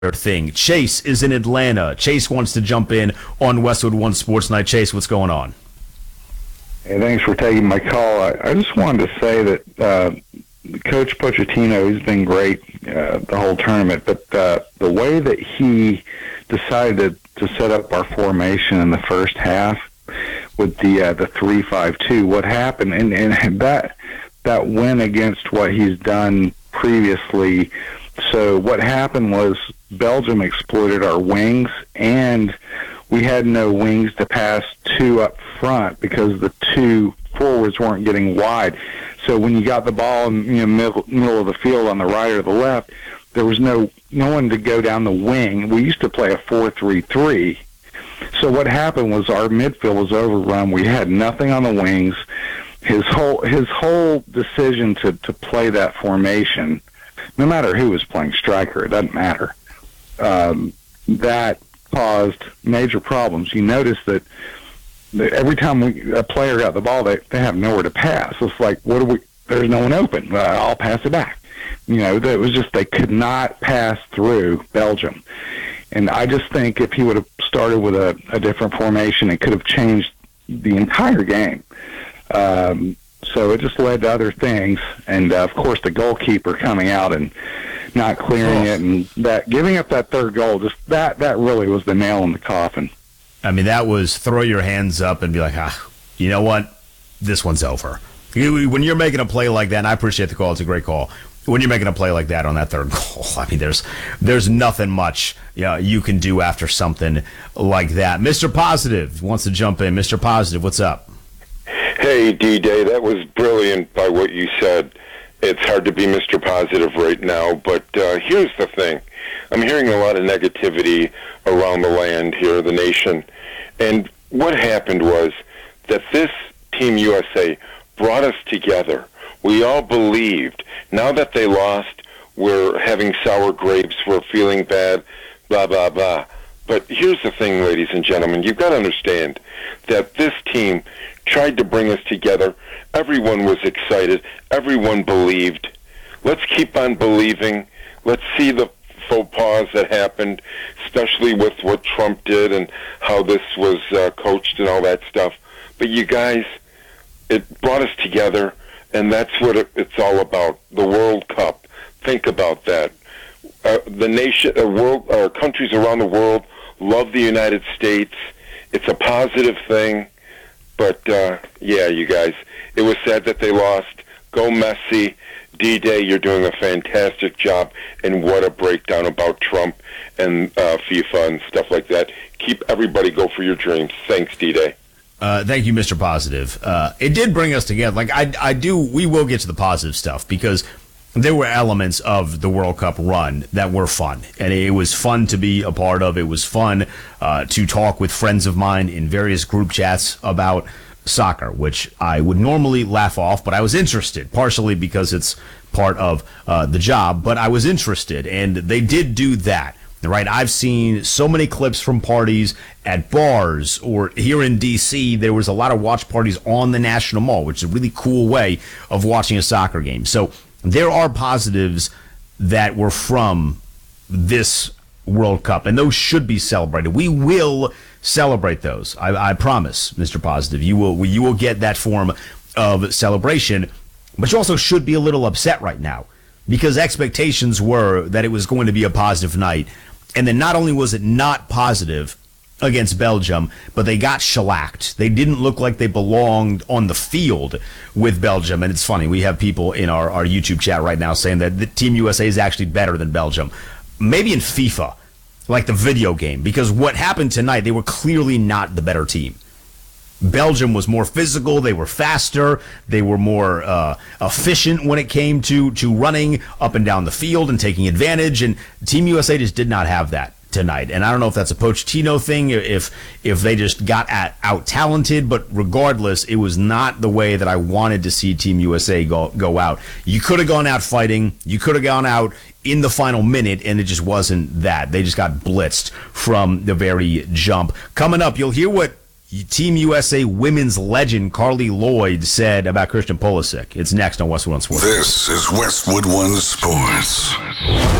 thing. Chase is in Atlanta. Chase wants to jump in on Westwood One Sports Night. Chase, what's going on? Hey, thanks for taking my call. I just wanted to say that Coach Pochettino, he's been great the whole tournament, but the way that he decided to set up our formation in the first half with the 3-5-2, what happened, and that went against what he's done previously. So what happened was Belgium exploited our wings, and we had no wings to pass to up front because the two forwards weren't getting wide. So when you got the ball in the middle of the field on the right or the left, there was no one to go down the wing. We used to play a 4-3-3. So what happened was our midfield was overrun. We had nothing on the wings. His whole decision to play that formation, no matter who was playing striker, it doesn't matter, that caused major problems. You notice that every time a player got the ball, they have nowhere to pass. It's like, there's no one open. I'll pass it back. It was just they could not pass through Belgium. And I just think if he would have started with a different formation, it could have changed the entire game. So it just led to other things. And, of course, the goalkeeper coming out and not clearing it, and that giving up that third goal, just that really was the nail in the coffin. I mean, that was throw your hands up and be like, you know what? This one's over. When you're making a play like that, and I appreciate the call, it's a great call. When you're making a play like that on that third goal, I mean, there's nothing much you can do after something like that. Mr. Positive wants to jump in. Mr. Positive, what's up? Hey, D-Day, that was brilliant by what you said. It's hard to be Mr. Positive right now, but here's the thing. I'm hearing a lot of negativity around the land here, the nation, and what happened was that this Team USA brought us together. We all believed. Now that they lost, we're having sour grapes, we're feeling bad, blah, blah, blah. But here's the thing, ladies and gentlemen. You've got to understand that this team tried to bring us together. Everyone was excited. Everyone believed. Let's keep on believing. Let's see the faux pas that happened, especially with what Trump did and how this was coached and all that stuff. But you guys, it brought us together, and that's what it's all about. The World Cup. Think about that. The nation, countries around the world love the United States. It's a positive thing. But, yeah, you guys, it was sad that they lost. Go Messi. D-Day, you're doing a fantastic job. And what a breakdown about Trump and FIFA and stuff like that. Keep everybody go for your dreams. Thanks, D-Day. Thank you, Mr. Positive. It did bring us together. Like, we will get to the positive stuff because there were elements of the World Cup run that were fun, and it was fun to be a part of. It was fun to talk with friends of mine in various group chats about soccer, which I would normally laugh off, but I was interested, partially because it's part of the job, but I was interested, and they did do that. Right, I've seen so many clips from parties at bars, or here in D.C., there was a lot of watch parties on the National Mall, which is a really cool way of watching a soccer game. So there are positives that were from this World Cup, and those should be celebrated. We will celebrate those. I promise, Mr. Positive. You will get that form of celebration, but you also should be a little upset right now because expectations were that it was going to be a positive night. And then not only was it not positive against Belgium, but they got shellacked. They didn't look like they belonged on the field with Belgium. And it's funny, we have people in our YouTube chat right now saying that the Team USA is actually better than Belgium. Maybe in FIFA, like the video game, because what happened tonight, they were clearly not the better team. Belgium was more physical, they were faster, they were more efficient when it came to running up and down the field and taking advantage, and Team USA just did not have that tonight. And I don't know if that's a Pochettino thing, if they just got out-talented, but regardless, it was not the way that I wanted to see Team USA go out. You could have gone out fighting, you could have gone out in the final minute, and it just wasn't that. They just got blitzed from the very jump. Coming up, you'll hear what Team USA women's legend Carly Lloyd said about Christian Pulisic. It's next on Westwood One Sports. This is Westwood One Sports.